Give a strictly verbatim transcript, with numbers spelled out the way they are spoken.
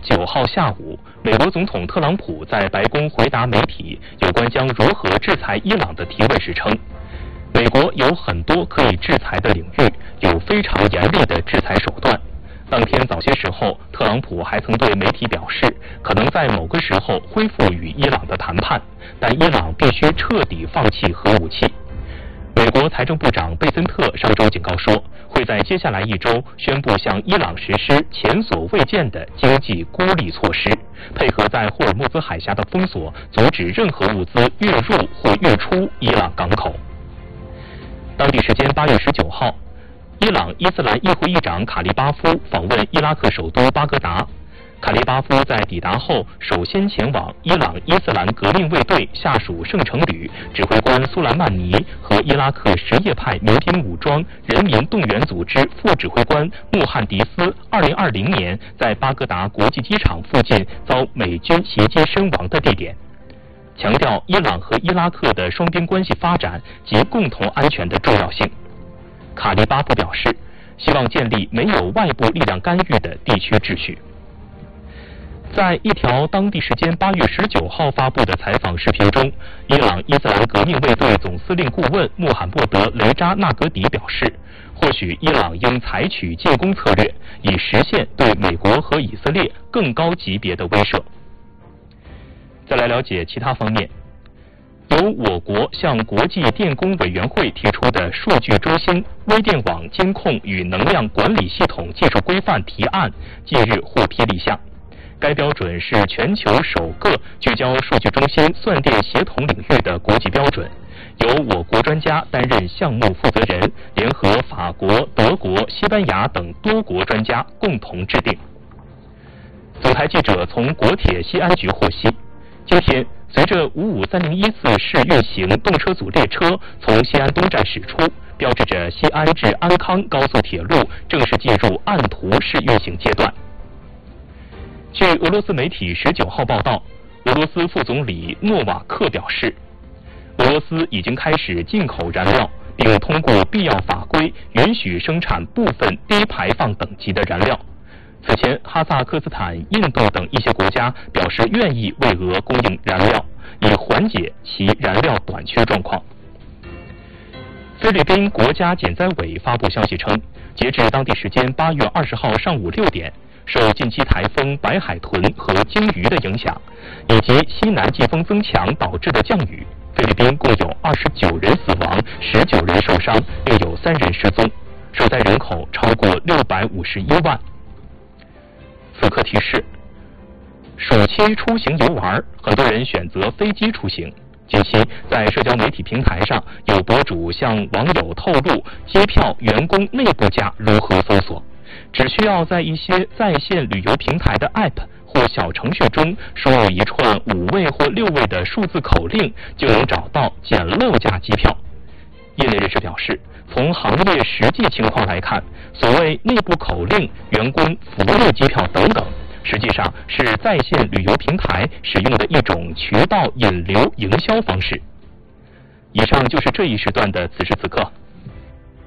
九号下午，美国总统特朗普在白宫回答媒体有关将如何制裁伊朗的提问时称，美国有很多可以制裁的领域，有非常严厉的制裁手段。当天早些时候，特朗普还曾对媒体表示，可能在某个时候恢复与伊朗的谈判，但伊朗必须彻底放弃核武器。美国财政部长贝森特上周警告说，会在接下来一周宣布向伊朗实施前所未见的经济孤立措施，配合在霍尔木兹海峡的封锁，阻止任何物资运入或运出伊朗港口。当地时间八月十九号，伊朗伊斯兰议会议长卡利巴夫访问伊拉克首都巴格达。卡利巴夫在抵达后，首先前往伊朗伊斯兰革命卫队下属圣城旅指挥官苏莱曼尼和伊拉克什叶派民兵武装人民动员组织副指挥官穆罕迪斯二零二零年在巴格达国际机场附近遭美军袭击身亡的地点，强调伊朗和伊拉克的双边关系发展及共同安全的重要性。卡利巴夫表示，希望建立没有外部力量干预的地区秩序。在一条当地时间八月十九号发布的采访视频中，伊朗伊斯兰革命卫队总司令顾问穆罕默德·雷扎纳格迪表示，或许伊朗应采取进攻策略，以实现对美国和以色列更高级别的威慑。再来了解其他方面，由我国向国际电工委员会提出的数据中心微电网监控与能量管理系统技术规范提案近日获批立项。该标准是全球首个聚焦数据中心算电协同领域的国际标准，由我国专家担任项目负责人，联合法国、德国、西班牙等多国专家共同制定。总台记者从国铁西安局获悉，今天随着五五三零一次试运行动车组列车从西安东站驶出，标志着西安至安康高速铁路正式进入按图试运行阶段。据俄罗斯媒体十九号报道，俄罗斯副总理诺瓦克表示，俄罗斯已经开始进口燃料，并通过必要法规允许生产部分低排放等级的燃料。此前，哈萨克斯坦、印度等一些国家表示愿意为俄供应燃料，以缓解其燃料短缺状况。菲律宾国家减灾委发布消息称，截至当地时间八月二十号上午六点，受近期台风白海豚和鲸鱼的影响，以及西南季风增强导致的降雨，菲律宾共有二十九人死亡，十九人受伤，另有三人失踪，受灾人口超过六百五十一万。此刻提示：暑期出行游玩，很多人选择飞机出行。近期，在社交媒体平台上，有博主向网友透露机票员工内部价如何搜索。只需要在一些在线旅游平台的 App 或小程序中输入一串五位或六位的数字口令，就能找到捡漏价机票。业内人士表示，从行业实际情况来看，所谓内部口令、员工福利机票等等，实际上是在线旅游平台使用的一种渠道引流营销方式。以上就是这一时段的此时此刻。